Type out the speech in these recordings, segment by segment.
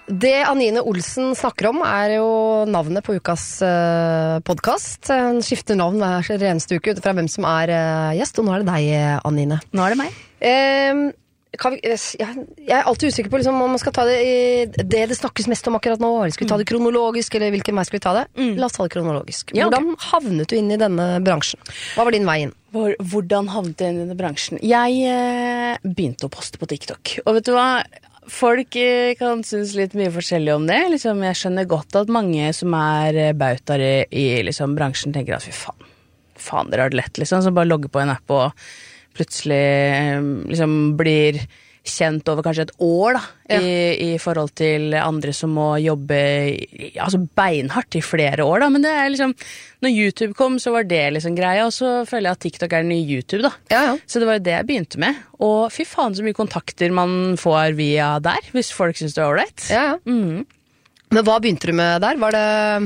Det Anine Olsen snakker om jo navnet på ukas podcast. Hun skifter navn hver reneste uke ut fra hvem som gjest, og nå det deg, Anine. Nå det meg. Jeg alltid usikker på liksom, om man skal ta det i det snakkes mest om akkurat nå, eller skal vi ta det kronologisk, eller hvilken vei skal vi ta det? La oss ta det kronologisk. Ja, Hvordan havnet du inn i denne bransjen? Hva var din vei inn? Hvordan havnet du inn i denne bransjen? Jeg begynte å poste på TikTok, og vet du hva? Folk kan synes litt mye forskjellig om det. Liksom, jeg skjønner godt at mange som bautaer i liksom, bransjen tenker at fy faen, dere har det lett, liksom. Så bare logge på en app og plutselig liksom, blir kjent over kanskje et år da, i forhold til andre som må jobbe altså beinhardt i flere år. Da. Men det liksom, når YouTube kom, så var det liksom greia, og så føler jeg at TikTok den nye YouTube. Da. Ja. Så det var jo det jeg begynte med. Og fy faen så mye kontakter man får via der, hvis folk synes det er alright. Ja. Men hva begynte du med der? Var det...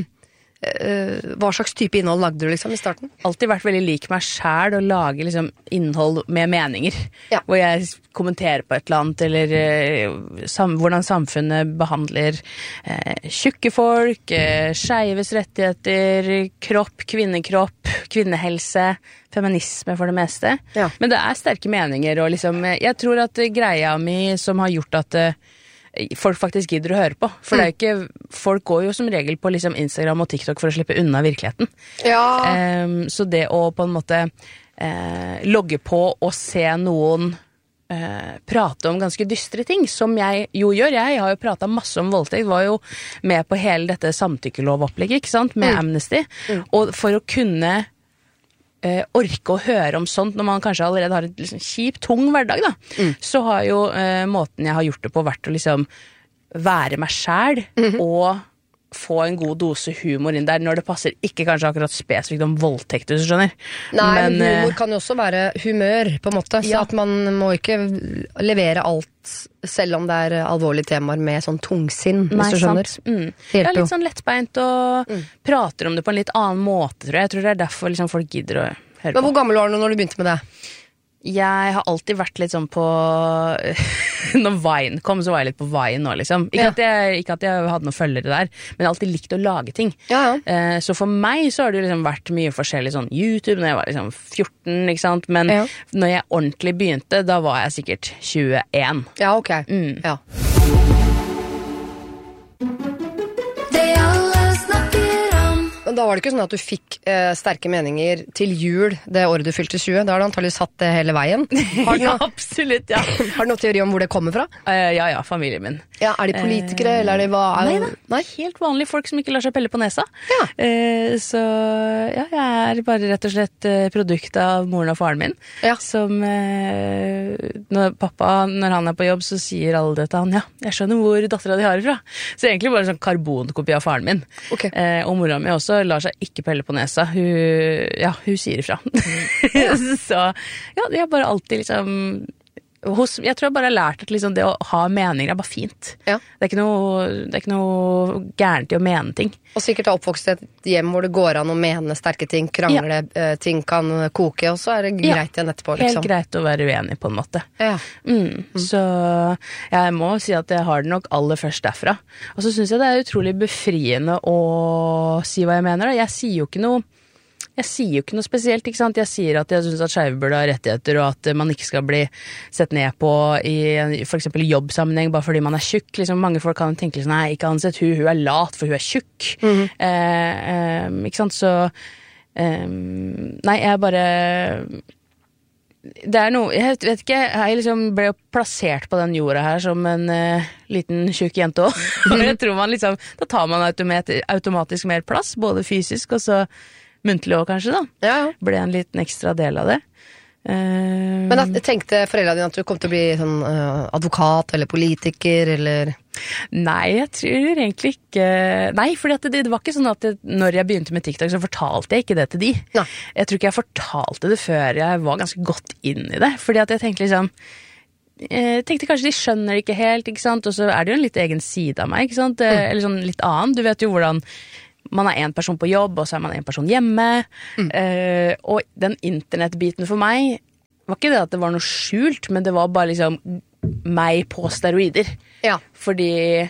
hva slags type innhold lagde du liksom i starten? Alltid vært veldig lik meg selv å lage liksom, innhold med meninger. Hvor jeg kommenterer på et eller annet, eller hvordan samfunnet behandler tjukke folk, skeives rettigheter, kropp, kvinnehelse, feminisme for det meste. Men det sterke meninger, og liksom, jeg tror at greia mi som har gjort at folk faktisk gidder å høre på. For det ikke, folk går jo som regel på liksom Instagram og TikTok for å slippe unna virkeligheten. Så det å på en måte logge på og se noen prate om ganske dystre ting, som jeg jo gjør. Jeg har jo pratet masse om voldtekt, var jo med på hele dette samtykkelovopplegget, ikke sant, med Amnesty. Og for å kunne orke å høre om sånt når man kanskje allerede har en liksom, kjip, tung hverdag da, så har jo måten jeg har gjort det på vært å liksom være meg selv og få en god dose humor inn der når det passer, ikke kanskje akkurat spesifikt om voldtekt, du skjønner. Nei, men humor kan jo også være humør på en måte, så at man må ikke levere alt selv om det alvorlige temaer med sånn tungsinn, hvis du skjønner. Det litt sånn lettbeint og prater om det på en litt annen måte, tror jeg. Jeg tror det derfor liksom, folk gidder å høre på. Men hvor gammel var du når du begynte med det? Jeg har alltid vært litt sånn på når Vine kom, så var jeg litt på Vine nå, liksom. Ikke at jeg hadde noen følgere der, men jeg har alltid likt å lage ting. Så for meg så har det liksom vært mye forskjellig sånn YouTube når jeg var liksom 14, ikke sant? Men når jeg ordentlig begynte, da var jeg sikkert 21. Ja, ok. Ja. Da var det ikke sånn at du fikk sterke meninger til jul det året du fylte 20. Da har du antakelig satt det hele veien. Ja, absolutt, ja. Har du noen teori om hvor det kommer fra? Ja, familien min. Ja, de politikere, eller de hva? Nei, helt vanlige folk som ikke lar seg pelle på nesa. Så ja, jeg bare rett og slett produkt av moren og faren min. Som når han på jobb, så sier alle det til han, jeg skjønner hvor datteren de har ifra. Så egentlig bare en sånn karbonkopi av faren min. Og mora mi også lar seg ikke pelle på nesa. Hun sier ifra. Så ja, det bare alltid liksom jeg tror jeg bare har lært at liksom, det å ha meninger bare fint. Det er ikke noe gærent i å mene ting. Og sikkert ha oppvokst i et hjem hvor det går an å mene sterke ting, krangle, ting kan koke, og så det greit igjen etterpå. Liksom. Helt greit å være uenig på en måte. Så jeg må si at jeg har det nok aller først derfra. Og så synes jeg det utrolig befriende å si hva jeg mener. Jeg sier jo ikke noe spesielt, ikke sant? Jeg sier at jeg synes at skeive burde ha rettigheter, og at man ikke skal bli sett ned på i for eksempel jobbsammenheng bare fordi man tjukk. Liksom, mange folk kan tenke sånn, nei, ikke ansett hun lat for hun tjukk. Ikke sant? Så nei, jeg bare det noe, jeg vet ikke, jeg liksom ble jo plassert på den jorda her som en liten tjukk jente også. Og jeg tror man liksom, da tar man automatisk mer plass, både fysisk og så muntlig også kanskje da. Ble en liten ekstra del av det. Men tenkte foreldrene dine at du kom til å bli sånn, advokat eller politiker, eller? Nei, jeg tror egentlig ikke. Nei, fordi det var ikke sånn at når jeg begynte med TikTok, så fortalte jeg ikke det til de. Jeg tror ikke jeg fortalte det før jeg var ganske godt inn i det. Fordi at jeg tenkte liksom, tenkte kanskje de skjønner det ikke helt, ikke sant? Og så det jo en litt egen side av meg, ikke sant? Eller sånn litt annen. Du vet jo hvordan man en person på jobb, og så man en person hjemme. Og den internettbiten for meg var ikke det at det var noe skjult, men det var bare liksom meg på steroider. Fordi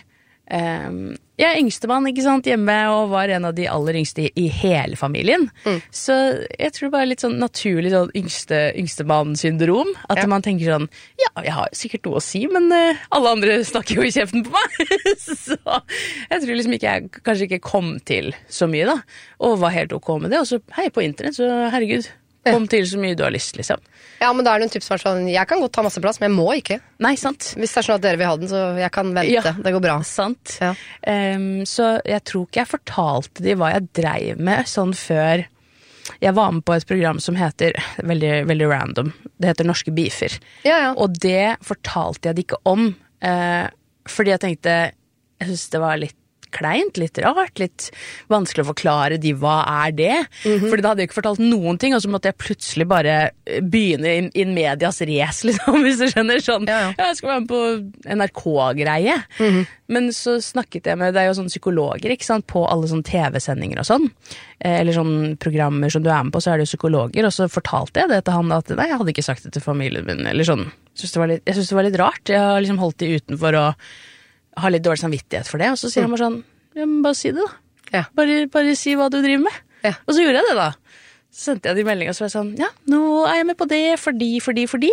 Jeg er yngstemann, ikke sant, hjemme, og var en av de aller yngste i hele familien. Så jeg tror det bare er litt sånn naturlig sånn yngstemann-syndrom, at man tenker sånn, ja, jeg har sikkert noe å si, men alle andre snakker jo i kjeften på meg. Så jeg tror liksom jeg kanskje ikke kom til så mye da, og var helt ok med det, og så hei, på internett, så herregud, kom til så mye du har lyst, liksom. Ja, men da er det noen tips som er sånn, jeg kan godt ta masse plass, men jeg må ikke. Nei, sant. Hvis det er sånn at dere vil ha den, så jeg kan vente, det går bra. Sant. Ja. Så jeg tror ikke jeg fortalte de hva jeg dreiv med sånn før jeg var med på et program som heter, veldig, veldig random, det heter Norske Beefer. Ja. Og det fortalte jeg de ikke om, fordi jeg tenkte, jeg synes det var litt kleint, litt rart, litt vanskelig å forklare hva er det? Fordi da hadde jeg ikke fortalt noen ting, og så måtte jeg plutselig bare begynne in medias race, liksom, hvis du skjønner, sånn, ja, jeg skal være med på NRK-greie. Men så snakket jeg med, det er jo sånne psykologer, ikke sant, på alle sånne TV-sendinger og sånn, eller sånne programmer som du er med på, så er det jo psykologer, og så fortalte jeg det til han, at nei, jeg hadde ikke sagt det til familien min, eller sånn, jeg synes det var litt rart, jeg har liksom holdt de utenfor og har litt dårlig samvittighet for det, og så sier han bare sånn, ja, men bare si det da. Ja. Bare si hva du driver med. Ja. Og så gjorde jeg det da. Så sendte jeg de meldingene, og så var jeg sånn, ja, nå er jeg med på det, fordi.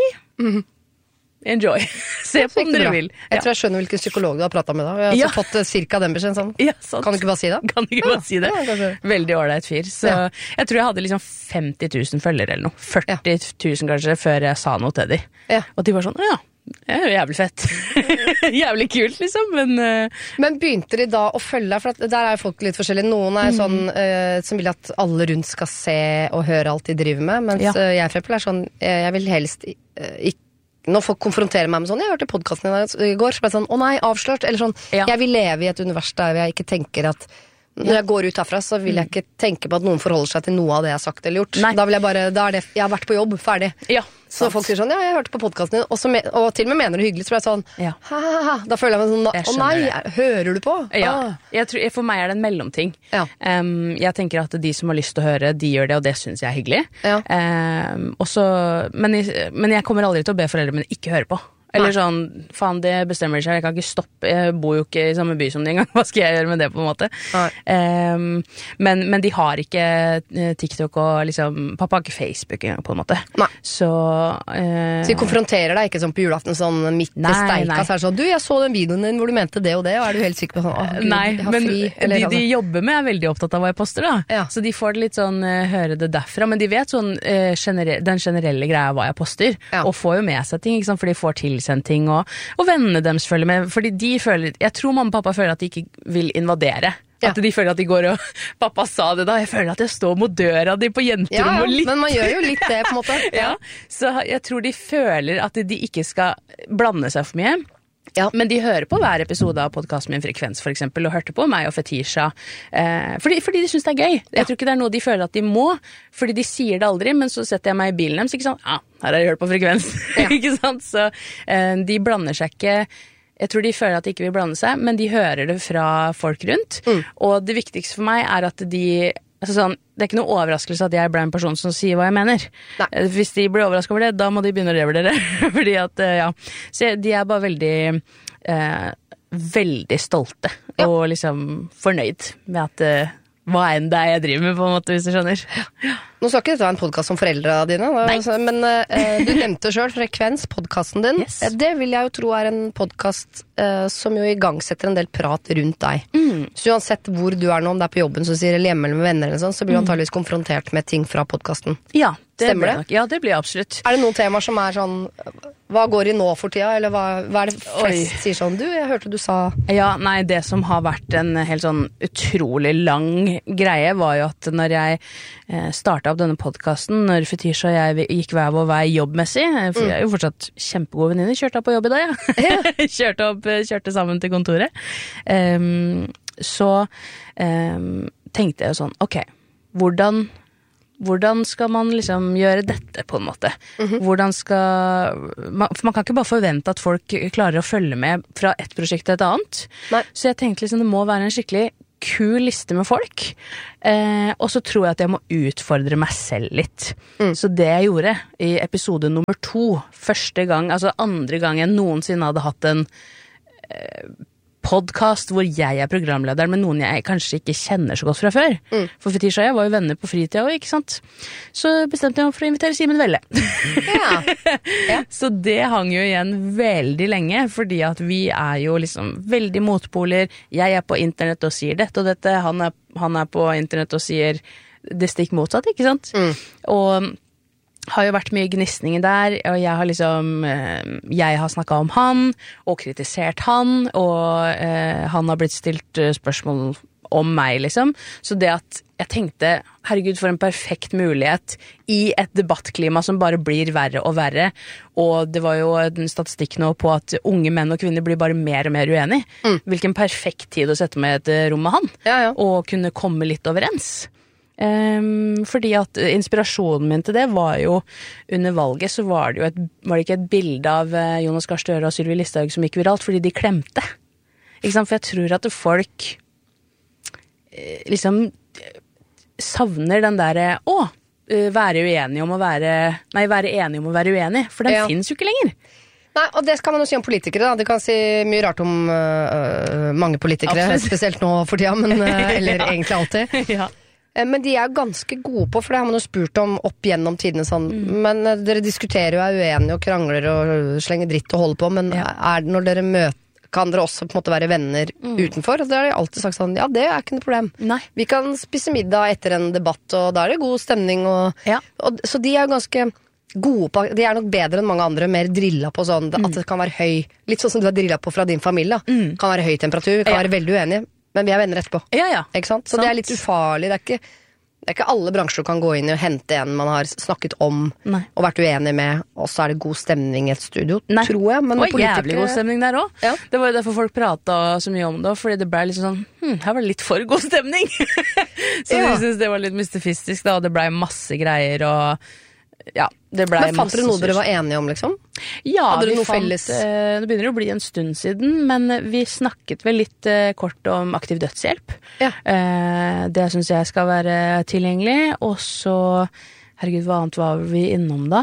Enjoy. Se på om dere vil. Jeg tror jeg skjønner hvilken psykolog du har pratet med da. Jeg har fått cirka den beskjeden sånn. Ja, sant. Kan du ikke bare si det? Kan du ikke bare si det? Ja, veldig ordentlig fyr. Så jeg tror jeg hadde liksom 50 000 følgere eller noe. 40 000 kanskje, før jeg sa noe til de. Ja. Og de var sånn, ja. Det er jo jævlig fett. Jævlig kult, liksom, Men begynte de da å følge deg? For der er folk litt forskjellige. Noen er sånn som vil at alle rundt skal se og høre alt de driver med, mens jeg for eksempel er sånn, jeg vil helst ikke når folk konfronterer meg med sånn, jeg hørte podcasten i går, så ble det sånn, å nei, avslørt, eller sånn, jeg vil leve i et univers der jeg ikke tenker at når jeg går ut herfra, så vil jeg ikke tenke på at noen forholder seg til noe av det jeg har sagt eller gjort. Nei. Da vil jeg bare, jeg har vært på jobb, ferdig. Ja, så folk sier sånn, ja, jeg hørte på podcasten din, og til og med mener det hyggelig, så blir jeg sånn, ha, da føler jeg meg sånn, å nei, hører du på? Ja, jeg tror, for meg er det en mellomting. Ja. Jeg tenker at de som har lyst til å høre, de gjør det, og det synes jeg er hyggelig. Ja. Men jeg kommer aldri til å be foreldre mine ikke høre på. Eller sånn, faen, det bestemmer de seg, jeg kan ikke stoppe, jeg bor jo ikke i samme by som de engang, hva skal jeg gjøre med det på en måte? Men de har ikke TikTok og liksom, pappa har ikke Facebook engang på en måte. Nei. Så de konfronterer deg ikke sånn på julaften, sånn midt i steika, så er det sånn, du, jeg så den videoen din hvor du mente det og det, og er du helt sikker på sånn, Gud, nei, jeg har men fri? Eller, de jobber med er veldig opptatt av hva jeg poster da, så de får det litt sånn, høre det derfra, men de vet sånn, den generelle greia hva jeg poster, og får jo med seg ting, ikke sant, for de får til ting, og vennene deres følger med, fordi de føler, jeg tror mamma og pappa føler at de ikke vil invadere, at de føler at de går og, pappa sa det da, jeg føler at jeg står mot døra de på jenterom og litt. Men man gjør jo litt det på en måte. Ja, så jeg tror de føler at de ikke skal blande seg for mye. Ja. Men de hører på hver episode av podcasten min Frekvens for eksempel, og hørte på meg og Fetisha, fordi de synes det er gøy. Jeg tror ikke det er noe de føler at de må, fordi de sier det aldri, men så setter jeg meg i bilen deres, ikke sant? Ja, her har jeg hørt på Frekvens, ikke sant? Så de blander seg ikke, jeg tror de føler at de ikke vil blande seg, men de hører det fra folk rundt, og det viktigste for meg er at de, altså sånn, det er ikke noe overraskelse at jeg ble en person som sier hva jeg mener. Nei. Hvis de blir overrasket over det, da må de begynne å revurdere. Fordi at, så de er bare veldig stolte og liksom fornøyd med at hva enn det er jeg driver med, på en måte, hvis du skjønner. Nå skal ikke dette være en podcast om foreldrene dine, men du nevnte selv Frekvens, podcasten din. Yes. Det vil jeg jo tro er en podcast som jo igangsetter en del prat rundt deg. Så uansett hvor du er nå, om det er på jobben, så sier eller hjemme eller med venner eller sånn, så blir du antageligvis konfrontert med ting fra podcasten. Ja, stemmer det? Ja, det blir absolutt. Er det noen temaer som er sånn, hva går i nå for tida, eller hva er det flest sier sånn, du, jeg hørte du sa... Ja, nei, det som har vært en helt sånn utrolig lang greie var jo at når jeg startet opp denne podcasten, når Fetisha og jeg gikk hver vår vei jobbmessig, for jeg er jo fortsatt kjempegode venninner, kjørte opp på jobb i dag, ja. kjørte sammen til kontoret. Så tenkte jeg jo sånn, ok, hvordan skal man liksom gjøre dette på en måte? Hvordan for man kan ikke bare forvente at folk klarer å følge med fra et prosjekt til et annet. Nei. Så jeg tenkte liksom det må være en skikkelig kul liste med folk. Og så tror jeg at jeg må utfordre meg selv litt. Så det jeg gjorde i episode nummer 2, første gang, altså andre gang jeg noensinne hadde hatt en podcast hvor jeg programlederen med noen jeg kanskje ikke kjenner så godt fra før. For Fetisha og jeg var jo venner på fritida også, ikke sant? Så bestemte jeg meg for å invitere Simen Velle. Ja. Så det hang jo igjen veldig lenge, fordi at vi jo liksom veldig motpoler. Jeg på internett og sier dette og dette, han på internett og sier det stikk motsatt, ikke sant? Og har jo vært mye gnistninger der, og jeg har snakket om han, og kritisert han, og han har blitt stilt spørsmål om meg, liksom. Så det at jeg tenkte, herregud, for en perfekt mulighet i et debattklima som bare blir verre og verre, og det var jo en statistikk nå på at unge menn og kvinner blir bare mer og mer uenige. Hvilken perfekt tid å sette med et rom med han, og kunne komme litt overens. Fordi at inspirasjonen min til det var jo under valget så var det ikke et bilde av Jonas Gahr Støre og Sylvi Listhaug som gikk viralt fordi de klemte, ikke sant? For jeg tror at folk liksom savner den der være enige om å være uenig, for den finnes jo ikke lenger. Nei, og det skal man jo si om politikere da. De kan si mye rart om mange politikere, spesielt nå for tida, men, eller egentlig alltid. Men de jo ganske gode på, for det har man jo spurt om opp gjennom tidene sånn. Men dere diskuterer jo, uenige og krangler og slenger dritt og holder på, men når dere møter, kan dere også på en måte være venner utenfor? Og da har de alltid sagt sånn, ja, det ikke noe problem. Nei. Vi kan spise middag etter en debatt, og da det god stemning. Og så de jo ganske gode på, de nok bedre enn mange andre, mer drillet på sånn, at det kan være høy, litt sånn som du har drillet på fra din familie, kan være høy temperatur, kan være veldig uenige. Men vi venner etterpå. Ikke sant? Så det litt ufarlig. Det ikke alle bransjer kan gå inn i og hente en man har snakket om og vært uenig med, og så det god stemning i et studio, tror jeg. Men og jævlig god stemning der også. Det var jo derfor folk pratet så mye om det, fordi det ble litt sånn, her var det litt for god stemning. Så de synes det var litt mystifistisk da, og det ble masse greier, og det ble men fant dere noe dere var enige om, liksom? Ja, vi fant, det begynner å bli en stund siden, men vi snakket vel litt kort om aktiv dødshjelp. Det synes jeg skal være tilgjengelig, og så, herregud, hva annet var vi innom da?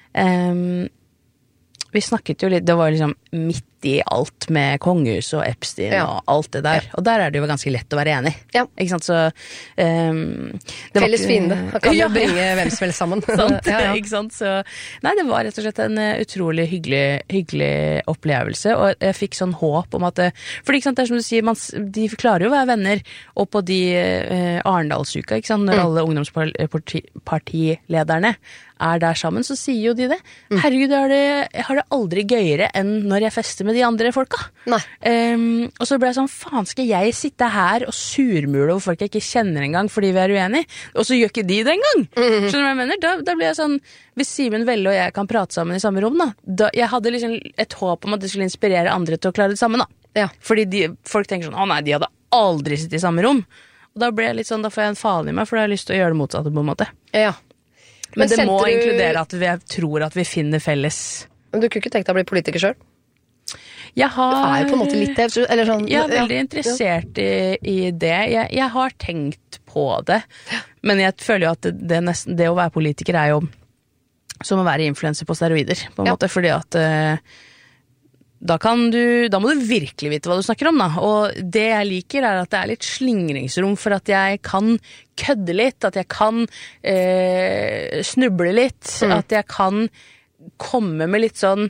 Vi snakket jo litt, det var liksom midt i alt med Kongehus og Epstein og alt det der, og der det jo ganske lett å være enig. Ikke sant, så felles fiende, da kan jo bringe hvem som helst sammen. Sant, ikke sant, så nei, det var rett og slett en utrolig hyggelig opplevelse, og jeg fikk sånn håp om at for ikke sant, det som du sier, de klarer jo å være venner, og på de Arendalsuka, ikke sant, når alle ungdomspartilederne der sammen, så sier jo de det. Herregud, jeg har det aldri gøyere enn når jeg fester med de andre folka. Og så ble jeg sånn, faen, skal jeg sitte her og surmule over folk jeg ikke kjenner engang fordi vi uenige? Og så gjør ikke de det engang. Skjønner du hva jeg mener? Da ble jeg sånn, hvis Simen Velle og jeg kan prate sammen i samme rom da jeg hadde liksom et håp om at det skulle inspirere andre til å klare det sammen da. Fordi folk tenker sånn, nei, de hadde aldri sittet i samme rom. Og da ble jeg litt sånn, da får jeg en faen i meg, for da har jeg lyst til å gjøre det motsatte på en måte. Men det må inkludere at vi tror at vi finner felles. Men du kunne ikke tenkt deg å bli politiker selv? Jeg har... Det jo på en måte litt det, eller sånn... Jeg veldig interessert i det. Jeg har tenkt på det, men jeg føler jo at det å være politiker jo som å være influencer på steroider, på en måte, fordi at da må du virkelig vite hva du snakker om da, og det jeg liker at det litt slingringsrom for at jeg kan kødde litt, at jeg kan snuble litt, at jeg kan komme med litt sånn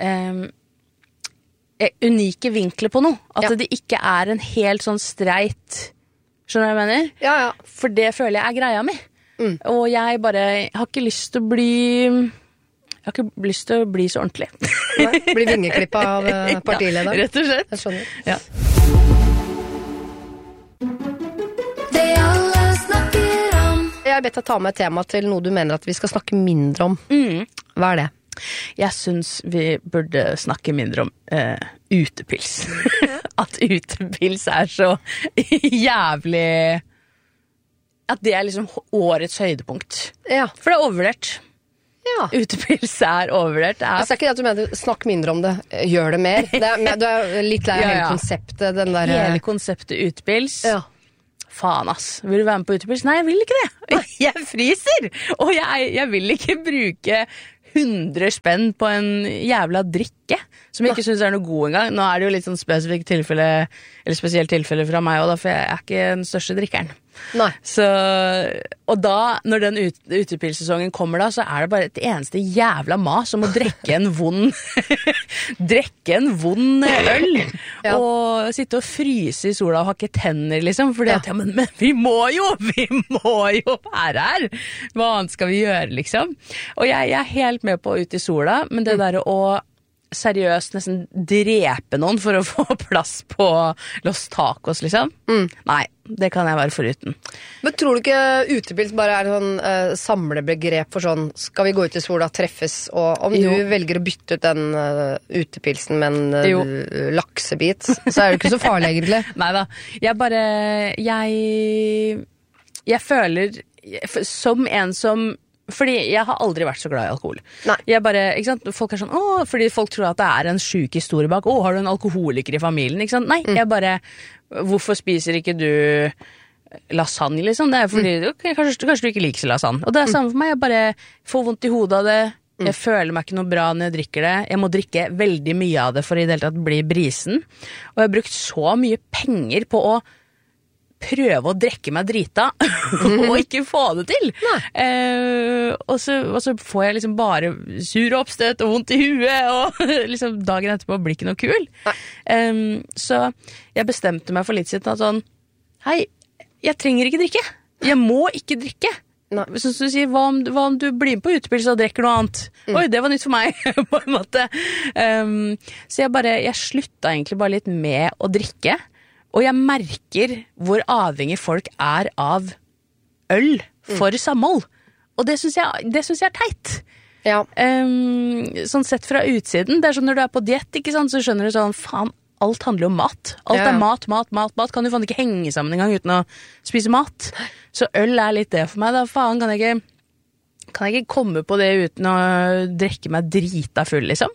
unike vinkler på noe, at det ikke en helt sånn streit, skjønner du hva jeg mener? For det føler jeg greia mi, og jeg har ikke lyst til å bli... Jeg har ikke lyst til å bli så ordentlig. Nei, bli vingeklippa av partilederen. Ja, rett og slett. Jeg skjønner. Ja. Det alle snakker om. Jeg bedt deg ta med et tema til noe du mener at vi skal snakke mindre om. Hva det? Jeg synes vi burde snakke mindre om utepils. At utepils så jævlig... At det liksom årets høydepunkt. For det overvurdert. Utepils overvurdert. Det ikke det at du mener snakk mindre om det, gjør det mer. Du litt lei av hele konseptet. Hele konseptet utepils. Faen ass, vil du være med på utepils? Nei, jeg vil ikke det. Jeg fryser, og jeg vil ikke bruke 100 spenn på en jævla drikk drikke, som jeg ikke synes noe god engang. Nå det jo litt sånn spesielt tilfelle fra meg også, da, for jeg ikke den største drikkeren. Nei. Så, og da, når den utepilsesongen kommer da, så det bare et eneste jævla mas om å drikke en vond øl, og sitte og fryse i sola og hakke tenner, liksom, fordi at, men vi må jo være her. Hva annet skal vi gjøre, liksom? Og jeg helt med på ut i sola, men det der å seriøst nesten drepe noen for å få plass på Los Tacos, liksom. Nei, det kan jeg være foruten. Men tror du ikke utepils bare en sånn samlebegrep for sånn, skal vi gå ut i sola, treffes, og om du velger å bytte ut den utepilsen med en laksebit, så det ikke så farlig egentlig. Neida, jeg føler som en som fordi jeg har aldri vært så glad i alkohol. Nei. Jeg bare, ikke sant? Folk sånn, fordi folk tror at det en syk historie bak. Har du en alkoholiker i familien? Ikke sant? Nei, jeg bare, hvorfor spiser ikke du lasagne, liksom? Det fordi, kanskje du ikke liker lasagne. Og det samme for meg, jeg bare får vondt i hodet av det. Jeg føler meg ikke noe bra når jeg drikker det. Jeg må drikke veldig mye av det for i det hele tatt bli brisen. Og jeg har brukt så mye penger på å prøve å drikke meg drita og ikke få det til. Og så får jeg liksom bare sur oppstøt og vondt i huet, og liksom dagen etterpå blir ikke noe kul. Så jeg bestemte meg for litt siden at sånn, hei, jeg trenger ikke drikke. Jeg må ikke drikke. Så du sier, hva om du blir med på utepils og drikker noe annet? Oi, det var nytt for meg, på en måte. Så jeg slutta egentlig bare litt med å drikke. Og jeg merker hvor avhengig folk av øl for samhold. Og det synes jeg teit. Ja. Sånn sett fra utsiden. Det sånn når du på diett, ikke sant, så skjønner du sånn, faen, alt handler om mat. Alt mat. Kan du faen ikke henge sammen en gang uten å spise mat? Så øl litt det for meg. Da faen kan jeg ikke komme på det uten å drikke meg drita full, liksom.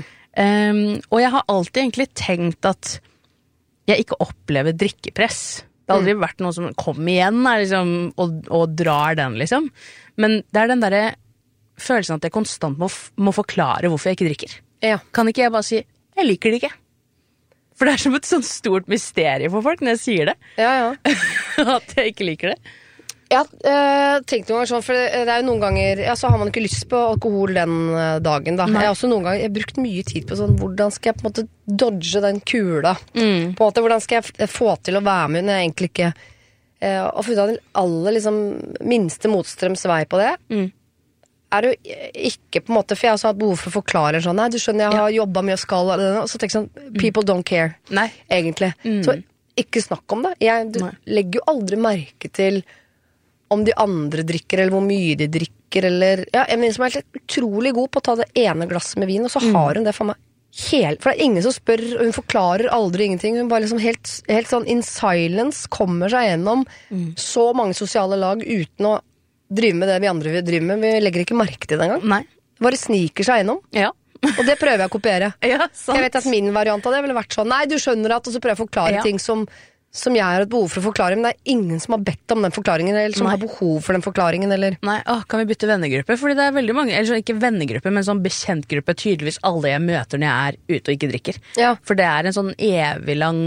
Og jeg har alltid egentlig tenkt at jeg ikke opplever drikkepress. Det har aldri vært noe som kom igjen liksom, og drar den, liksom. Men det den der følelsen at jeg konstant må forklare hvorfor jeg ikke drikker. Ja. Kan ikke jeg bare si, jeg liker det ikke. For det som et sånt stort mysterium for folk når jeg sier det. Ja. At jeg ikke liker det. Jeg tenkte noen ganger sånn, for det jo noen ganger, så har man ikke lyst på alkohol den dagen da. Jeg har også noen ganger brukt mye tid på sånn, hvordan skal jeg på en måte dodge den kula? På en måte, hvordan skal jeg få til å være med når jeg egentlig ikke, og funnet av den aller liksom minste motstrøms vei på det, det jo ikke på en måte, for jeg har også hatt behov for å forklare sånn, nei, du skjønner, jeg har jobbet mye og skal, og så tenker jeg sånn, people don't care, egentlig. Så ikke snakk om det. Jeg legger jo aldri merke til om de andre drikker, eller hvor mye de drikker, eller en venninne som helt utrolig god på å ta det ene glasset med vin, og så har hun det for meg for det ingen som spør, og hun forklarer aldri ingenting, hun bare liksom helt sånn in silence kommer seg gjennom så mange sosiale lag uten å drive med det vi andre vil drive med. Vi legger ikke merke til det engang. Nei. Bare sniker seg gjennom. Ja. Og det prøver jeg å kopiere. Ja, sant. Jeg vet at min variant av det ville vært sånn, nei, du skjønner at, og så prøver jeg å forklare ting som jeg har et behov for å forklare, men det ingen som har bedt om den forklaringen, eller som har behov for den forklaringen, eller... Nei, kan vi bytte vennegruppe? Fordi det veldig mange, eller ikke vennegruppe, men sånn bekjentgruppe, tydeligvis alle jeg møter når jeg ute og ikke drikker. Ja. For det en sånn evig lang...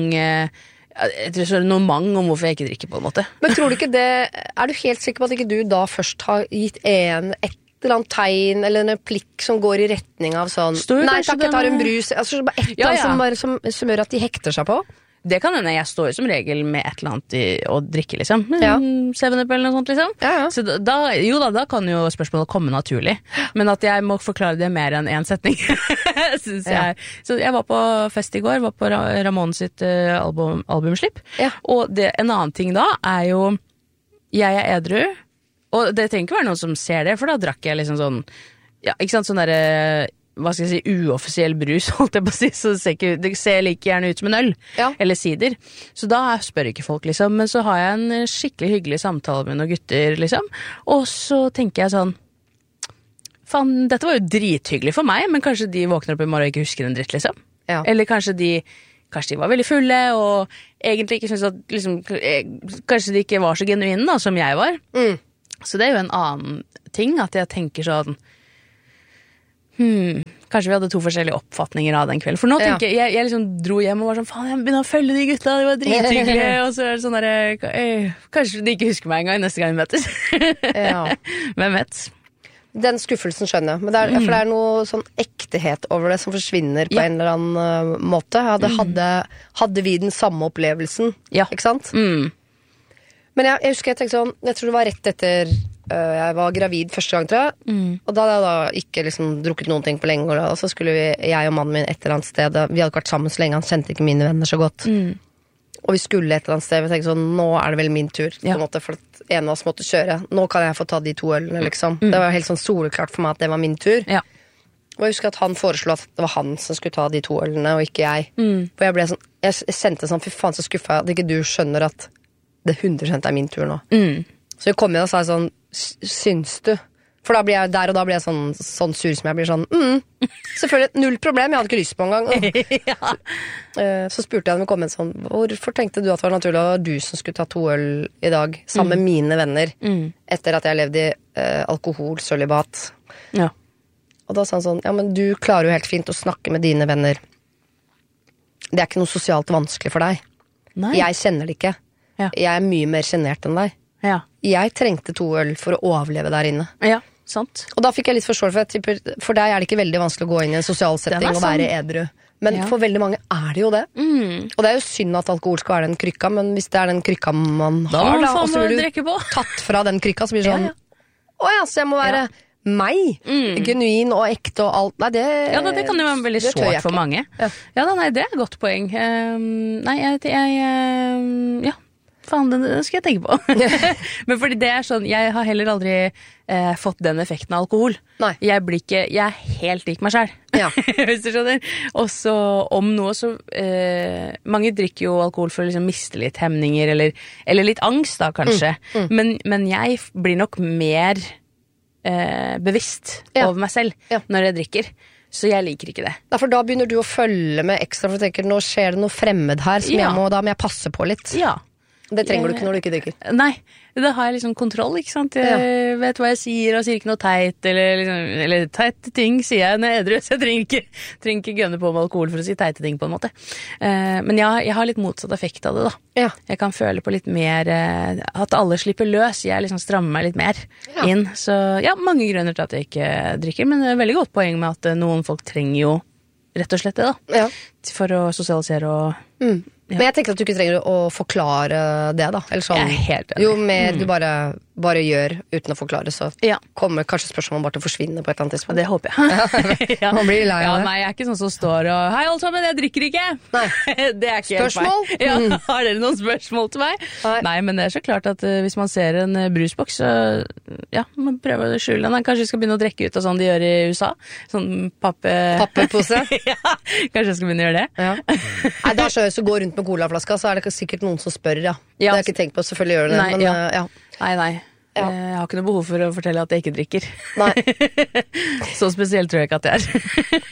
Jeg tror det noe mang om hvorfor jeg ikke drikker, på en måte. Men tror du ikke det... du helt sikker på at ikke du da først har gitt et eller annet tegn, eller en replikk som går i retning av sånn... Nei, takk, jeg tar en brus. Altså, bare et eller annet som gjør at de hekter seg på? Det kan hende, jeg står som regel med et eller annet å drikke, liksom. 7-Up eller noe sånt, liksom. Så da kan jo spørsmålet komme naturlig. Men at jeg må forklare det mer enn en setning, synes jeg. Så jeg var på fest i går, var på Ramón sitt albumslipp. Og en annen ting da jo, jeg edru, og det trenger ikke være noen som ser det, for da drakk jeg liksom sånn, ikke sant, sånn der... hva skal jeg si, uoffisiell brus, holdt jeg på å si, så det ser like gjerne ut som en øl, eller sider. Så da spør ikke folk, liksom, men så har jeg en skikkelig hyggelig samtale med noen gutter, liksom, og så tenker jeg sånn, faen, dette var jo drithyggelig for meg, men kanskje de våkner opp i morgen og ikke husker en dritt, liksom. Eller kanskje de var veldig fulle, og egentlig ikke synes at, liksom, kanskje de ikke var så genuine da, som jeg var. Så det jo en annen ting, at jeg tenker sånn, Kanskje vi hadde 2 forskjellige oppfatninger av den kvelden. For nå tenker jeg liksom dro hjem og var sånn, faen, jeg begynner å følge de gutta, det var drithyggelige, og så det sånn der, kanskje de ikke husker meg en gang neste gang vi møtes. Hvem vet? Den skuffelsen skjønner jeg, men for det noe sånn ektehet over det som forsvinner på en eller annen måte. Hadde vi den samme opplevelsen, ikke sant? Men jeg husker jeg tenkte sånn, jeg tror det var rett etter jeg var gravid første gang, tror jeg. Og da hadde jeg da ikke liksom drukket noen ting på lenge, og så skulle jeg og mannen min et eller annet sted, vi hadde ikke vært sammen så lenge, han kjente ikke mine venner så godt. Og vi skulle et eller annet sted, vi tenkte sånn, nå det vel min tur, på en måte, for at en av oss måtte kjøre. Nå kan jeg få ta de 2 ølene, liksom. Det var helt sånn soleklart for meg at det var min tur. Og jeg husker at han foreslo at det var han som skulle ta de 2 ølene, og ikke jeg. For jeg ble sånn, jeg sendte sånn, fy faen så skuffet at ikke du skjønner at det 100% min tur nå. Så jeg kom inn og sa sånn, syns du? For da blir jeg der, og da blir jeg sånn sur som jeg blir sånn, selvfølgelig, 0 problem, jeg hadde ikke lyst på en gang. Så spurte jeg når vi kom inn sånn, hvorfor tenkte du at det var naturlig at du som skulle ta 2 øl i dag, sammen med mine venner, etter at jeg levde i alkoholsølibat? Og da sa han sånn, ja, men du klarer jo helt fint å snakke med dine venner. Det ikke noe sosialt vanskelig for deg. Nei. Jeg kjenner det ikke. Jeg mye mer genert enn deg. Jeg trengte 2 øl for å overleve der inne. Sant. Og da fikk jeg litt forståelse, for deg det ikke veldig vanskelig å gå inn i en sosial setting og være edru. Men for veldig mange det jo det. Og det jo synd at alkohol skal være den krykka, men hvis det den krykka man har, da, og så blir du tatt fra den krykka, så blir det sånn, så jeg må være meg, genuin og ekte og alt. Nei, det kan jo være veldig sårt for mange. Nei, det et godt poeng. Faen, det skal jeg tenke på. Men fordi det sånn, jeg har heller aldri fått den effekten av alkohol. Nei. Jeg helt lik meg selv. Hvis du skjønner. Og så om noe så mange drikker jo alkohol for å liksom miste litt hemninger eller litt angst da, kanskje. Men jeg blir nok mer bevisst over meg selv når jeg drikker. Så jeg liker ikke det. For da begynner du å følge med ekstra, for jeg tenker, nå skjer det noe fremmed her, som da må jeg passe på litt. Det trenger du ikke når du ikke drikker. Nei, da har jeg liksom kontroll, ikke sant? Jeg vet hva jeg sier, og sier ikke noe teit, eller teite ting sier jeg når jeg edru, så jeg trenger ikke gønne på med alkohol for å si teite ting på en måte. Men jeg har litt motsatt effekt av det da. Jeg kan føle på litt mer, at alle slipper løs, jeg liksom strammer meg litt mer inn. Så mange grunner til at jeg ikke drikker, men det veldig godt poeng med at noen folk trenger jo rett og slett det da. For å sosialisere og... Men jeg tenker at du ikke trenger å forklare det da. Eller sånn, jeg helt enig. Jo mer du bare gjør uten å forklare, så kommer kanskje spørsmålet bare til å forsvinne på et eller annet tidspunkt. Det håper jeg. Man blir lei av det. Nei, jeg ikke sånn som står og hei alle sammen, jeg drikker ikke. Nei. Det ikke spørsmål? Helt meg. Har dere noen spørsmål til meg? Nei, men det så klart at hvis man ser en brusboks, så man prøver å skjule den. Kanskje vi skal begynne å drekke ut av sånn de gjør i USA. Sånn pappepose. Kanskje jeg skal begynne å gjøre det. Nei, da så går rundt med colaflaska, så det sikkert noen som spør, Det har jeg ikke tenkt på, selvfølgelig gjør det. Nei, men, nei. Jeg har ikke noe behov for å fortelle at jeg ikke drikker. Nei. Så spesielt tror jeg ikke at jeg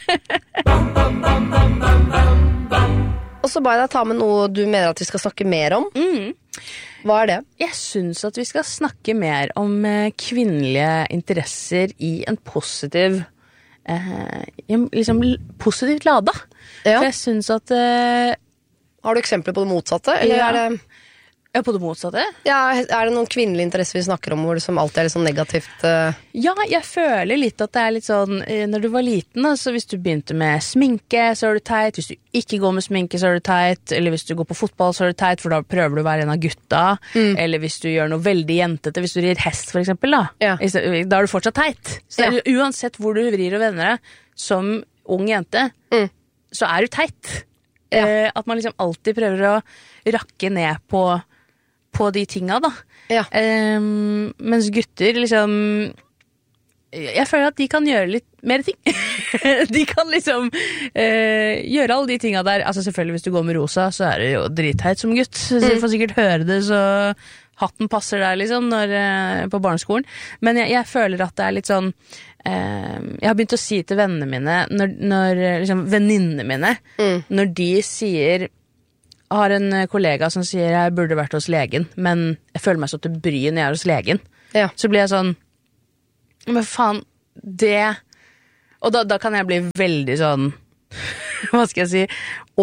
Og så ba jeg deg ta med noe du mener at vi skal snakke mer om. Hva det? Jeg synes at vi skal snakke mer om kvinnelige interesser i en positiv liksom positivt lada. For jeg synes at har du eksempler på det motsatte? Eller det... på det motsatte? Det noen kvinnelige interesser vi snakker om hvor det som alltid litt sånn negativt? Ja, jeg føler litt at det litt sånn når du var liten, så hvis du begynte med sminke, så det teit. Hvis du ikke går med sminke, så det teit. Eller hvis du går på fotball, så det teit, for da prøver du å være en av gutta. Eller hvis du gjør noe veldig jentete, hvis du rir hest for eksempel, da da du fortsatt teit. Så uansett hvor du vrir og vender deg som ung jente, så du teit. At man liksom alltid prøver å rakke ned på de tinga da. Mens gutter liksom jeg føler at de kan gjøre litt mer ting. De kan liksom gjøre alle de tinga der. Altså selvfølgelig hvis du går med rosa, så det jo dritteit som gutt. Så du får sikkert høre det, så hatten passer der liksom på barneskolen. Men jeg føler at det litt sånn jeg har begynt å si til vennene mine når liksom venninnene mine når de sier har en kollega som sier jeg burde vært hos legen, men jeg føler meg så til bry når jeg hos legen. Så blir jeg sånn men faen, det Og da kan jeg bli veldig sånn, hva skal jeg si,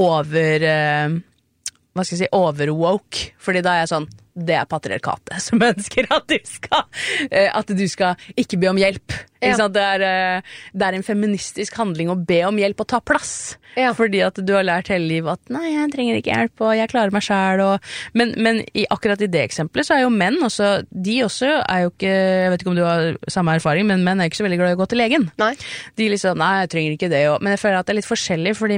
over-woke, fordi da er jeg sånn, det er patriarkatet som ønsker at du skal ikke be om hjelp. Ikke sant? Det er en feministisk handling å be om hjelp og ta plass. Fordi at du har lært hele livet at nei, jeg trenger ikke hjelp, og jeg klarer meg selv. Men akkurat i det eksempelet så er jo menn også, de også er jo ikke, jeg vet ikke om du har samme erfaring, men menn er ikke så veldig glad i å gå til legen. Nei. De liksom, nei, jeg trenger ikke det. Men jeg føler at det er litt forskjellig, fordi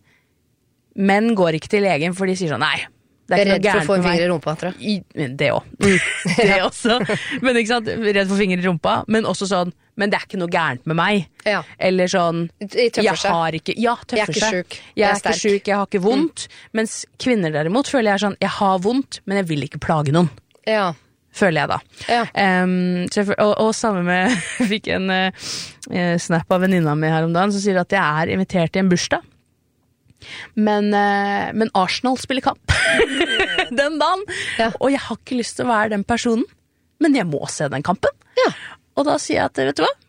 menn går ikke til legen, for de sier sånn, nei, det er redd for å få en finger i rumpa, tror jeg. Det også. Det også. Men ikke sant, redd for finger i rumpa, men også sånn, men det er ikke noe gærent med meg. Ja. Eller sånn, jeg har ikke, Jeg er tøffer ikke seg. syk. Jeg er ikke syk, jeg har ikke vondt. Mens kvinner derimot føler jeg sånn, jeg har vondt, men jeg vil ikke plage noen. Ja. Føler jeg da. Ja. Og sammen med, jeg fikk en snap av venninna mi her om dagen, som sier at jeg er invitert til en bursdag. Men Arsenal spiller kamp den dagen, og jeg har ikke lyst til å være den personen, men jeg må se den kampen. Og da sier jeg at, vet du hva?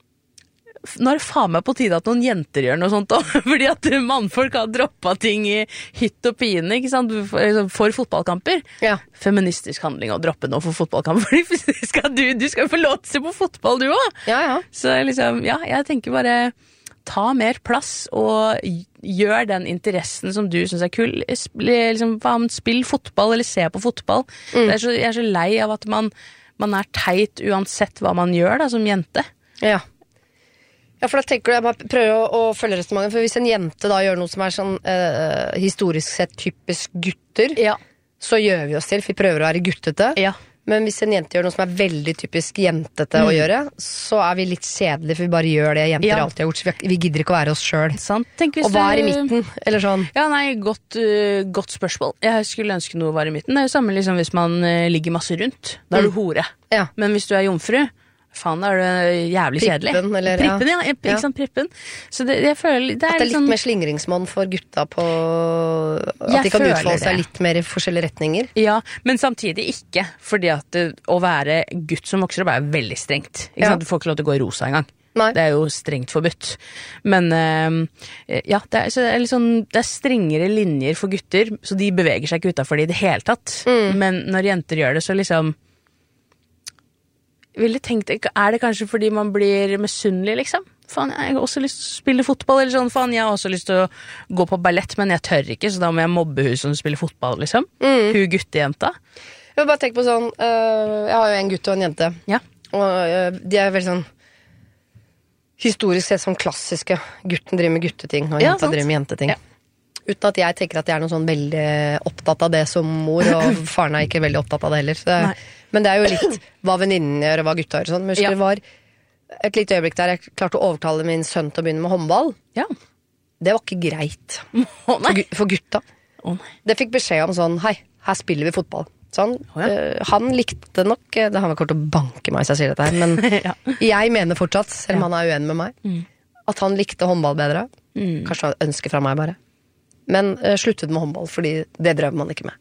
Nå er det faen meg på tide at noen jenter gjør noe sånt også, fordi at mannfolk har droppet ting i hytt og pine, ikke sant, for fotballkamper. Feministisk handling å droppe noe for fotballkamper, fordi du skal jo få lov til å se på fotball du også. Så liksom, jeg tenker bare ta mer plass og gjør den interessen som du synes er kul. Liksom, spill fotball eller se på fotball. Jeg er så lei av at man er teit uansett hva man gjør da, som jente. Ja, for da tenker du, jeg bare prøver å følge resonemanget, for hvis en jente da gjør noe som er sånn historisk sett typisk gutter, så gjør vi oss til, for vi prøver å være guttete. Men hvis en jente gjør noe som er veldig typisk jentete å gjøre, så er vi litt kjedelige, for vi bare gjør det jenter alltid har gjort, så vi gidder ikke å være oss selv. Og hva er i midten? Eller sånn? Ja, nei, godt spørsmål. Jeg skulle ønske noe var i midten. Det er jo samme liksom, hvis man ligger masse rundt. Da er du hore. Men hvis du er jomfru, faen, da er det jævlig kjedelig. Prippen, eller? Prippen, ikke sant, prippen. Så jeg føler... Det er litt liksom, mer slingringsmånd for gutta på... At de kan utfolde seg litt mer i forskjellige retninger. Ja, men samtidig ikke. Fordi at å være gutt som vokser opp er veldig strengt. Ikke sant? Du får ikke lov til å gå i rosa engang. Nei. Det er jo strengt forbudt. Men det er litt sånn, det er strengere linjer for gutter, så de beveger seg ikke utenfor det i det hele tatt. Men når jenter gjør det, så liksom... Ville tenkt, er det kanskje fordi man blir misunnelig, liksom? Faen, jeg har også lyst til å spille fotball, eller sånn, faen, jeg har også lyst til å gå på ballett, men jeg tør ikke, så da må jeg mobbe hun som spiller fotball, liksom. Hun guttejenta. Jeg vil bare tenke på sånn, jeg har jo en gutt og en jente, og de er veldig sånn historisk sett sånn klassiske. Gutten driver med gutteting, og jenta driver med jenteting. Uten at jeg tenker at jeg er noe sånn veldig opptatt av det som mor, og faren er ikke veldig opptatt av det heller. Så men det er jo litt hva venninnen gjør, og hva gutta gjør. Sånn. Men det var et lite øyeblikk der jeg klarte å overtale min sønn til å begynne med håndball. Det var ikke greit for gutta. Det fikk beskjed om sånn, hei, her spiller vi fotball. Sånn, han likte nok, det har vel kort å banke meg hvis jeg sier dette her, men jeg mener fortsatt, selv om han er uenig med meg, at han likte håndball bedre. Kanskje han ønsker fra meg bare. Men sluttet med håndball, fordi det drømmer man ikke med.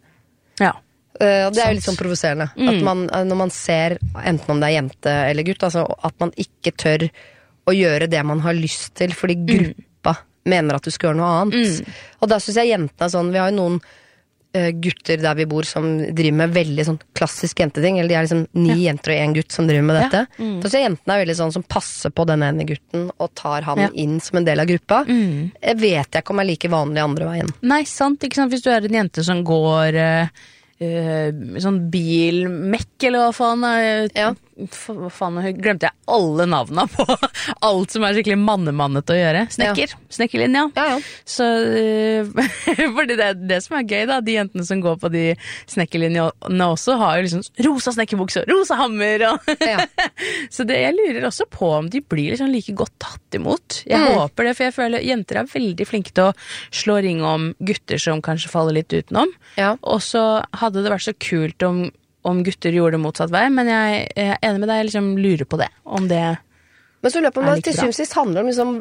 Og det er jo litt sånn provoserende. At man, når man ser, enten om det er jente eller gutt, altså at man ikke tør å gjøre det man har lyst til, fordi gruppa mener at du skal gjøre noe annet. Og da synes jeg jentene er sånn, vi har jo noen gutter der vi bor som driver med veldig sånn klassisk jenteting, eller de er liksom 9 jenter og 1 gutt som driver med dette. Da synes jeg jentene er veldig sånn som passer på den ene gutten og tar han inn som en del av gruppa. Jeg vet ikke om jeg er like vanlig andre veien. Nei, sant, ikke sant, hvis du er en jente som går sånn bilmekk eller hva faen hva faen, glemte jeg alle navnene på alt som er skikkelig mannemannet å gjøre. Snekkerlinja. Så fordi det er det som er gøy da, de jentene som går på de snekkerlinjene også har jo liksom rosa snekkerbukser, rosa hammer og så jeg lurer også på om de blir liksom like godt tatt imot. Jeg håper det, for jeg føler jenter er veldig flinke til å slå ring om gutter som kanskje faller litt utenom. Og så hadde det vært så kult om gutter gjorde det motsatt vei, men jeg er enig med deg, jeg liksom lurer på det, om det men så løper man til syvende handler om liksom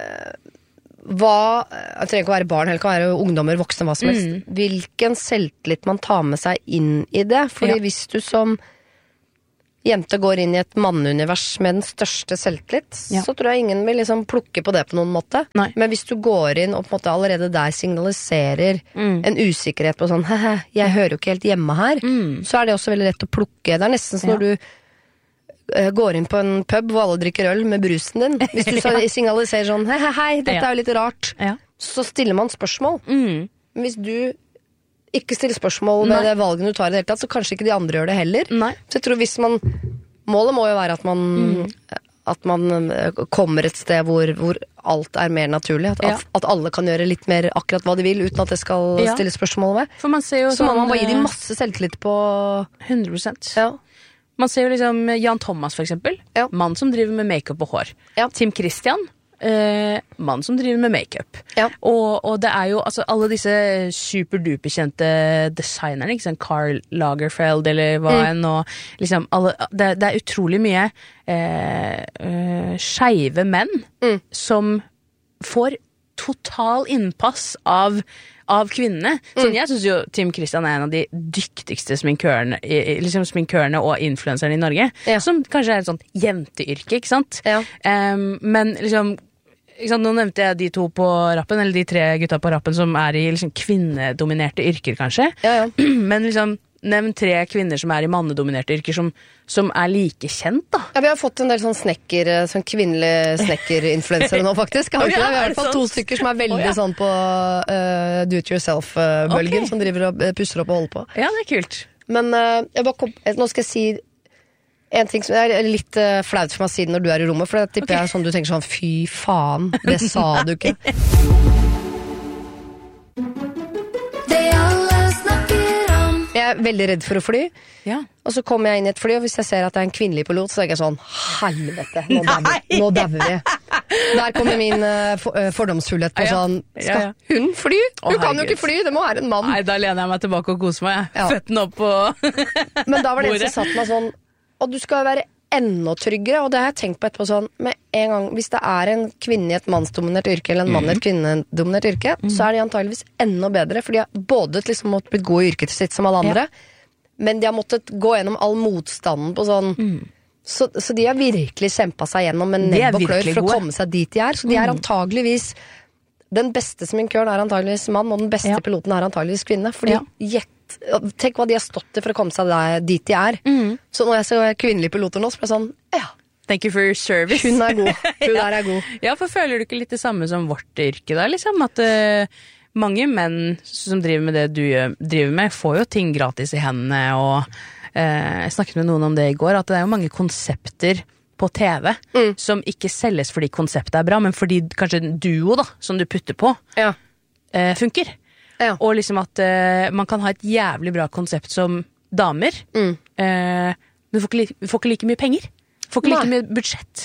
hva, jeg trenger ikke å være barn, eller kan være ungdommer, voksne, hva som helst, hvilken selvtillit man tar med seg inn i det, fordi hvis du som jente går inn i et manneunivers med den største selvtillit, så tror jeg ingen vil liksom plukke på det på noen måte. Nei. Men hvis du går inn og på en måte allerede der signaliserer en usikkerhet på sånn, jeg hører jo ikke helt hjemme her, så er det også veldig lett å plukke. Det er nesten som når du går inn på en pub hvor alle drikker øl med brusen din. Hvis du signaliserer sånn, hei, dette er jo litt rart, så stiller man spørsmål. Men hvis du ikke stille spørsmål med det valget du tar i det hele tatt, så kanskje ikke de andre gjør det heller. Nei. Så jeg tror hvis målet må jo være at man kommer et sted hvor alt er mer naturlig, at alle kan gjøre litt mer akkurat hva de vil, uten at det skal stille spørsmål ved. For man ser jo så må man bare gi dem masse selvtillit på 100%. Ja. Man ser jo liksom Jan Thomas for eksempel, mann som driver med makeup og hår. Tim Christian, mann som driver med makeup. Og det er jo altså, alle disse superduperkjente designerne, ikke sant? Karl Lagerfeld eller hva enn, og liksom alle, det er utrolig mye skeive menn som får total innpass av kvinnene. Sånn, jeg synes jo Tim Christian er en av de dyktigste sminkørene og influenserne i Norge, som kanskje er et sånt jenteyrke, ikke sant? Men liksom nå nevnte jeg de to på rappen, eller de 3 gutta på rappen som er i liksom kvinnedominerte yrker, kanskje. Men liksom, nevn 3 kvinner som er i mannedominerte yrker som er like kjent, da. Ja, vi har fått en del sånn kvinnelige snekkerinfluensere nå, faktisk. Vi har i hvert fall 2 stykker som er veldig sånn på do-it-yourself-bølgen, som driver og pusser opp og holder på. Ja, det er kult. Men nå skal jeg si en ting som er litt flaut for meg å si når du er i rommet, for det tipper jeg er sånn du tenker sånn, fy faen, det sa du ikke. Jeg er veldig redd for å fly, og så kommer jeg inn i et fly, og hvis jeg ser at det er en kvinnelig pilot, så tenker jeg sånn, helvete, nå dauer vi. Der kommer min fordomsfullhet på sånn, skal hun fly? Hun kan jo ikke fly, det må være en mann. Nei, da lener jeg meg tilbake og koser meg, føtten opp på Men da var det en som satt meg sånn, og du skal være enda tryggere, og det har jeg tenkt på etterpå sånn, med en gang, hvis det er en kvinne i et mannsdominert yrke, eller en mann i et kvinnedominert yrke, så er de antageligvis enda bedre, for de har både liksom måttet bli gode i yrket sitt som alle andre, men de har måttet gå gjennom all motstanden på sånn, så de har virkelig kjempet seg gjennom med nebb og klør for å komme seg dit de er, så de er antageligvis, den beste sminkøren er antageligvis mann, og den beste piloten er antageligvis kvinne, fordi tenk hva de har stått til for å komme seg dit de er. Så når jeg ser kvinnelige piloter nå, så blir jeg sånn, thank you for your service. Hun er god. Hun der er god. Ja, for føler du ikke litt det samme som vårt yrke da, liksom? At mange menn som driver med det du driver med, får jo ting gratis i hendene, og jeg snakket med noen om det i går, at det er jo mange konsepter på TV som ikke selges fordi konseptet er bra, men fordi kanskje en duo da, som du putter på, funker. Og liksom at man kan ha et jævlig bra konsept som damer, men du får ikke like mye penger. Du får ikke like mye budsjett.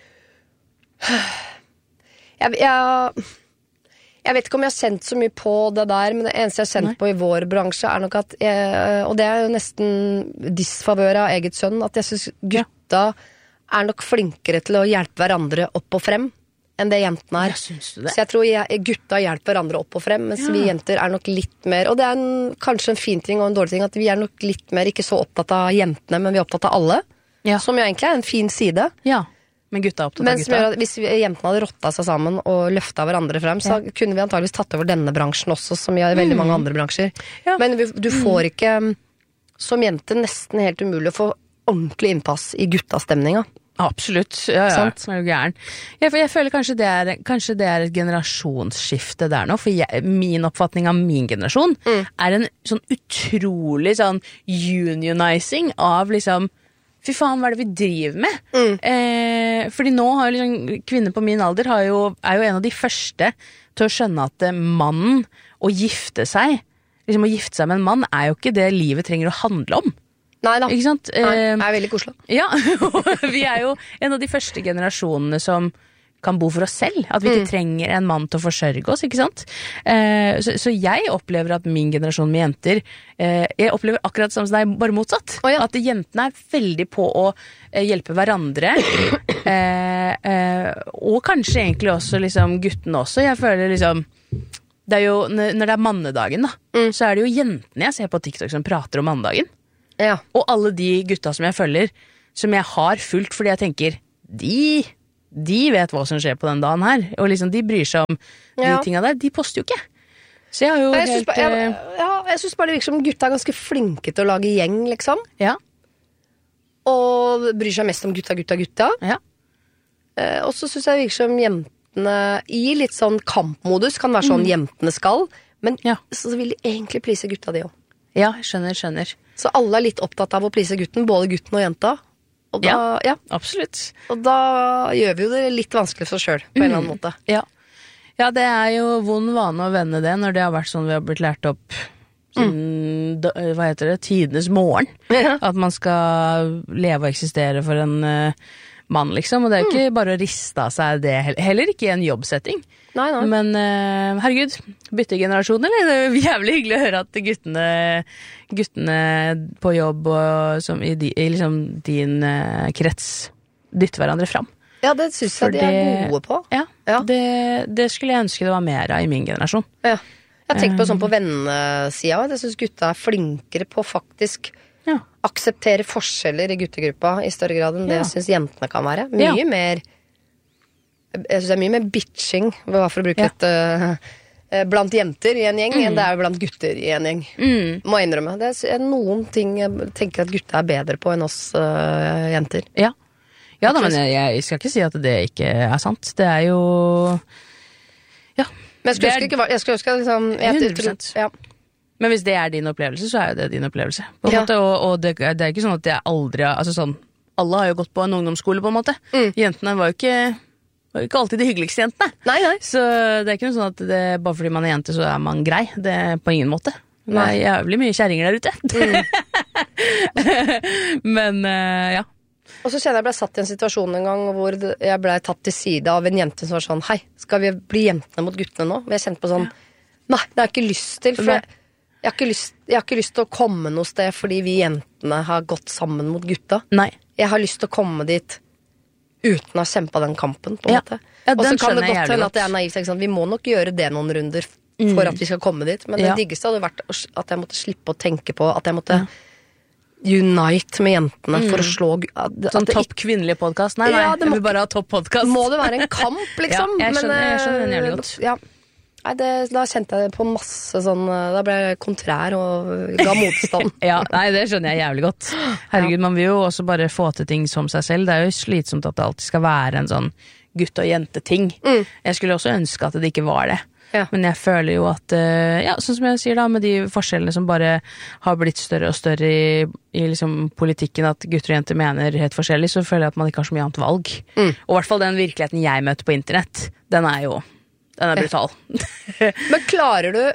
Jeg vet ikke om jeg har kjent så mye på det der, men det eneste jeg har kjent på i vår bransje er nok at, og det er jo nesten disfavør av eget sønn, at jeg synes gutta er nok flinkere til å hjelpe hverandre opp og frem enn det jentene er. Så jeg tror gutta hjelper hverandre opp og frem, mens vi jenter er nok litt mer, og det er kanskje en fin ting og en dårlig ting, at vi er nok litt mer ikke så opptatt av jentene, men vi er opptatt av alle, som jo egentlig er en fin side. Ja, men gutta er opptatt av gutta. Men hvis jentene hadde rottet seg sammen og løftet hverandre frem, så kunne vi antageligvis tatt over denne bransjen også, som vi har i veldig mange andre bransjer. Men du får ikke, som jente, nesten helt umulig å få ordentlig innpass i guttastemninga. Absolutt, ja, det er jo gæren. Jeg føler kanskje det er et generasjonsskifte der nå, for min oppfatning av min generasjon er en sånn utrolig sånn unionizing av liksom, fy faen, hva er det vi driver med? Fordi nå har liksom, kvinner på min alder er jo en av de første til å skjønne at mannen å gifte seg, liksom å gifte seg med en mann er jo ikke det livet trenger å handle om. Nei da, ikke sant? Det er veldig koselig. Ja, vi er jo en av de første generasjonene som kan bo for oss selv, at vi ikke trenger en mann til å forsørge oss, ikke sant? Så jeg opplever at min generasjon med jenter, jeg opplever akkurat samme som deg, bare motsatt. At jentene er veldig på å hjelpe hverandre, og kanskje egentlig også liksom, guttene også. Jeg føler liksom, det er jo, når det er mannedagen da, så er det jo jentene jeg ser på TikTok som prater om mannedagen. Og alle de gutta som jeg følger som jeg har fulgt, fordi jeg tenker, de vet hva som skjer på den dagen her, og liksom de bryr seg om de tingene der, de poster jo ikke. Så jeg har jo jeg synes bare det virker som gutta er ganske flinke til å lage gjeng, liksom. Ja. Og bryr seg mest om gutta. Ja. Og så synes jeg det virker som jentene i litt sånn kampmodus kan være sånn jentene skal, men så vil de egentlig please gutta de også. Ja, skjønner. Så alle er litt opptatt av å please gutten, både gutten og jenta. Og da, absolutt. Og da gjør vi jo det litt vanskelig for oss selv, på en eller annen måte. Ja, det er jo vond vane å vende det, når det har vært sånn vi har blitt lært opp hva heter det, tidenes morgen. At man skal leve og eksistere for en mann, liksom. Og det er jo ikke bare å riste av seg det, heller ikke i en jobbsetting. Nei. Men herregud, byttegenerasjon, eller? Det er jo jævlig hyggelig å høre at guttene på jobb og som i liksom din krets dytter hverandre fram. Ja, det synes jeg de er gode på. Ja. Det skulle jeg ønske det var mer av i min generasjon. Ja. Jeg har tenkt på sånn på vennesida, jeg synes gutta er flinkere på faktisk akseptere forskjeller i guttegruppa i større grad enn det jeg synes jentene kan være. Mye mer, jeg synes det er mye mer bitching, for å bruke blant jenter i en gjeng, enn det er blant gutter i en gjeng. Må jeg innrømme. Det er noen ting jeg tenker at gutta er bedre på enn oss jenter. Ja, men jeg skal ikke si at det ikke er sant. Det er jo... Men jeg skulle ønske liksom... 100%. Men hvis det er din opplevelse, så er jo det din opplevelse. På en måte, og det er ikke sånn at jeg aldri... Altså sånn, alle har jo gått på en ungdomsskole, på en måte. Jentene var jo ikke alltid de hyggeligste jentene. Nei. Så det er ikke noe sånn at bare fordi man er jente, så er man grei. Det er på ingen måte. Det er jævlig mye kjerringer der ute. Men, ja. Og så kjenner jeg ble satt i en situasjon en gang hvor jeg ble tatt til side av en jente som var sånn, hei, skal vi bli jentene mot guttene nå? Men jeg kjente på sånn, nei, det har jeg ikke lyst til, for jeg har ikke lyst til å komme noe sted fordi vi jentene har gått sammen mot gutta. Nei. Jeg har lyst til å komme dit uten å ha kjempet den kampen, på en måte. Ja, og så kan det godt hende at det er naivt, ikke sant? Vi må nok gjøre det noen runder for at vi skal komme dit, men det diggeste hadde vært at jeg måtte slippe å tenke på, at jeg måtte... unite med jentene for å slå sånn topp kvinnelig podcast? Nei, jeg vil bare ha topp podcast. Må det være en kamp, liksom? Jeg skjønner den jævlig godt. Nei, da kjente jeg på masse sånn, da ble jeg kontrær og ga motstand. Nei, det skjønner jeg jævlig godt. Herregud, man vil jo også bare få til ting som seg selv. Det er jo slitsomt at det alltid skal være en sånn gutt- og jente-ting. Jeg skulle også ønske at det ikke var det. Men jeg føler jo at, sånn som jeg sier da, med de forskjellene som bare har blitt større og større i liksom politikken, at gutter og jenter mener helt forskjellig, så føler jeg at man ikke har så mye annet valg. Og i hvert fall den virkeligheten jeg møter på internett, den er brutal. Men klarer du,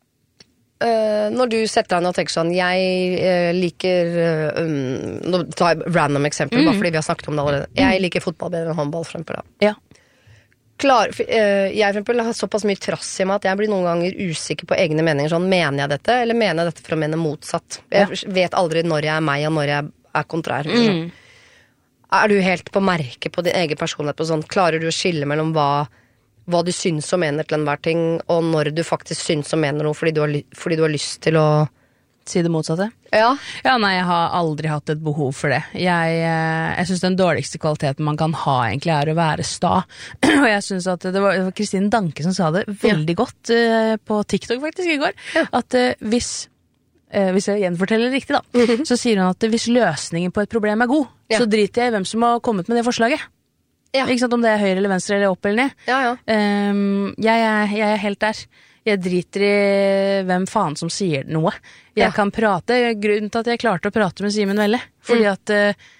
når du setter deg ned og tenker sånn, jeg liker, nå tar jeg random eksempel, bare fordi vi har snakket om det allerede, jeg liker fotball bedre enn håndball, for eksempel da. Jeg for eksempel har såpass mye trass i meg at jeg blir noen ganger usikker på egne meninger. Sånn, mener jeg dette, eller mener jeg dette for å mene motsatt? Jeg vet aldri når jeg er meg, og når jeg er kontrær. Er du helt på merke på din egen personlighet? På sånn, klarer du å skille mellom hva du syns og mener til enhver ting, og når du faktisk syns og mener noe fordi du har lyst til å si det motsatte? Nei, jeg har aldri hatt et behov for det. Jeg synes den dårligste kvaliteten man kan ha egentlig er å være sta. Og jeg synes at det var Kristine Danke som sa det veldig godt på TikTok faktisk i går, at hvis jeg gjenforteller riktig da, så sier hun at hvis løsningen på et problem er god, så driter jeg i hvem som har kommet med det forslaget. Ikke sant, om det er høyre eller venstre eller opp eller ned. Jeg er helt der. Jeg driter i hvem faen som sier noe. Jeg kan prate. Grunnen til at jeg klarte å prate med Simen Velle, fordi at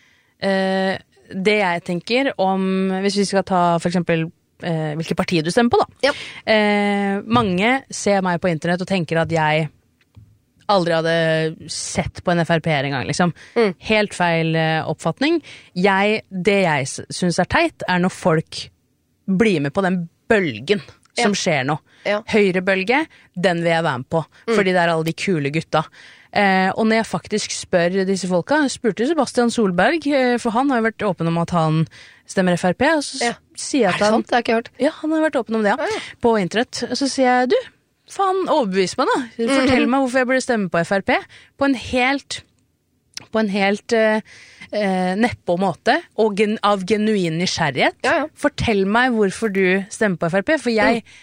det jeg tenker om, hvis vi skal ta for eksempel hvilke partier du stemmer på da. Mange ser meg på internett og tenker at jeg aldri hadde sett på en FRP-er en gang, liksom. Helt feil oppfatning. Det jeg synes er teit, er når folk blir med på den bølgen som skjer nå. Høyrebølge, den vil jeg være med på, fordi det er alle de kule gutta. Og når jeg faktisk spør disse folka, jeg spurte Sebastian Solberg, for han har jo vært åpen om at han stemmer FRP, og så sier jeg at han... Er det sant? Det har jeg ikke hørt. Ja, han har vært åpen om det, på internett. Og så sier jeg, faen, overbevis meg da. Fortell meg hvorfor jeg burde stemme på FRP, på en helt på en helt nedpå måte, og av genuin nysgjerrighet. Ja. Fortell meg hvorfor du stemmer på FrP, for jeg